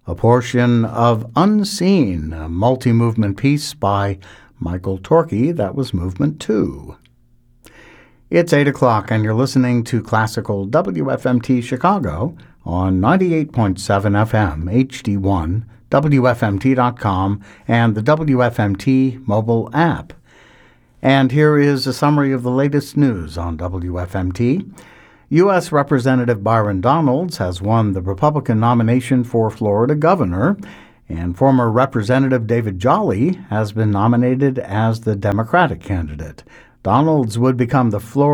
a portion of Unseen, a multi-movement piece by Michael Torkey. That was Movement 2. It's 8 o'clock, and you're listening to Classical WFMT Chicago on 98.7 FM, HD1, WFMT.com, and the WFMT mobile app. And here is a summary of the latest news on WFMT. U.S. Representative Byron Donalds has won the Republican nomination for Florida governor, and former Representative David Jolly has been nominated as the Democratic candidate. Donalds would become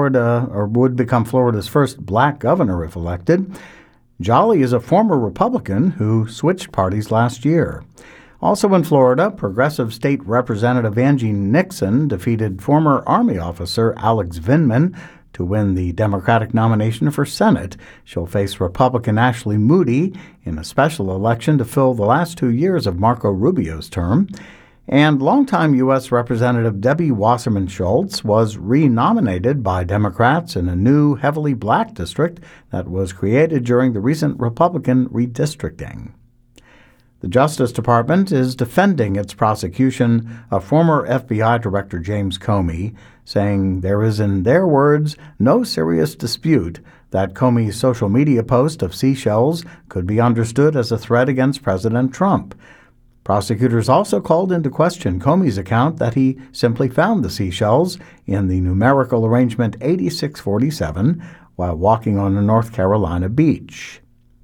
Florida's first black governor if elected. Jolly is a former Republican who switched parties last year. Also in Florida, Progressive State Representative Angie Nixon defeated former Army officer Alex Vindman to win the Democratic nomination for Senate. She'll face Republican Ashley Moody in a special election to fill the last 2 years of Marco Rubio's term. And longtime U.S. Representative Debbie Wasserman Schultz was renominated by Democrats in a new, heavily black district that was created during the recent Republican redistricting. The Justice Department is defending its prosecution of former FBI Director James Comey, saying there is, in their words, no serious dispute that Comey's social media post of seashells could be understood as a threat against President Trump. Prosecutors also called into question Comey's account that he simply found the seashells in the numerical arrangement 8647 while walking on a North Carolina beach.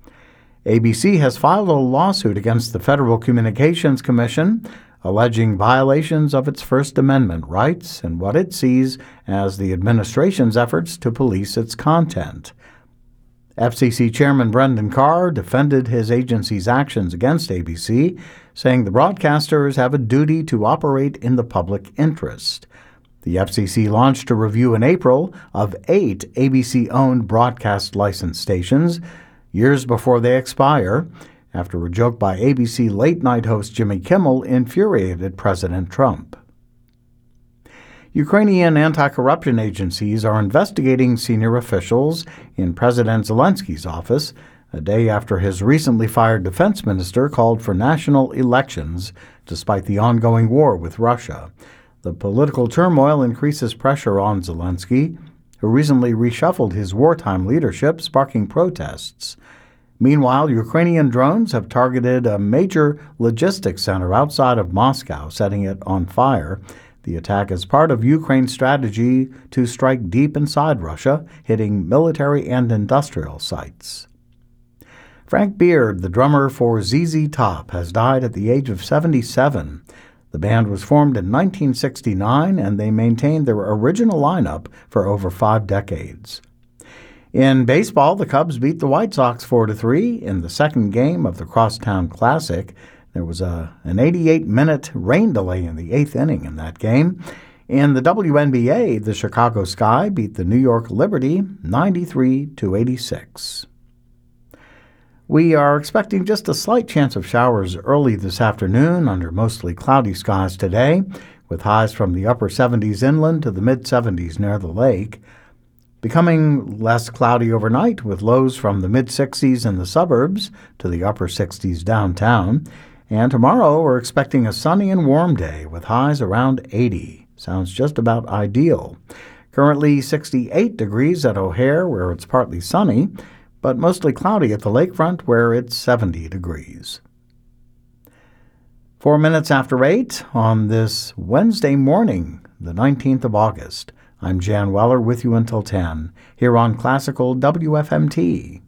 ABC has filed a lawsuit against the Federal Communications Commission, alleging violations of its First Amendment rights and what it sees as the administration's efforts to police its content. FCC Chairman Brendan Carr defended his agency's actions against ABC, saying the broadcasters have a duty to operate in the public interest. The FCC launched a review in April of 8 ABC-owned broadcast license stations, years before they expire, after a joke by ABC late-night host Jimmy Kimmel infuriated President Trump. Ukrainian anti-corruption agencies are investigating senior officials in President Zelensky's office, a day after his recently fired defense minister called for national elections, despite the ongoing war with Russia. The political turmoil increases pressure on Zelensky, who recently reshuffled his wartime leadership, sparking protests. Meanwhile, Ukrainian drones have targeted a major logistics center outside of Moscow, setting it on fire. The attack is part of Ukraine's strategy to strike deep inside Russia, hitting military and industrial sites. Frank Beard, the drummer for ZZ Top, has died at the age of 77. The band was formed in 1969, and they maintained their original lineup for over 5 decades. In baseball, the Cubs beat the White Sox 4-3 in the second game of the Crosstown Classic. There was an 88-minute rain delay in the 8th inning in that game. In the WNBA, the Chicago Sky beat the New York Liberty 93-86. We are expecting just a slight chance of showers early this afternoon under mostly cloudy skies today, with highs from the upper 70s inland to the mid-70s near the lake. Becoming less cloudy overnight, with lows from the mid-60s in the suburbs to the upper 60s downtown. And tomorrow we're expecting a sunny and warm day with highs around 80. Sounds just about ideal. Currently 68 degrees at O'Hare, where it's partly sunny, but mostly cloudy at the lakefront, where it's 70 degrees. 4 minutes after 8 on this Wednesday morning, the 19th of August. I'm Jan Weller with you until 10, here on Classical WFMT.